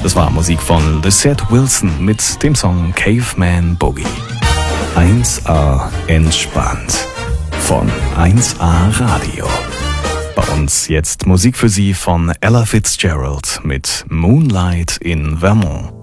Das war Musik von Lisette Wilson mit dem Song Caveman Boogie. 1A entspannt von 1A Radio. Bei uns jetzt Musik für Sie von Ella Fitzgerald mit Moonlight in Vermont.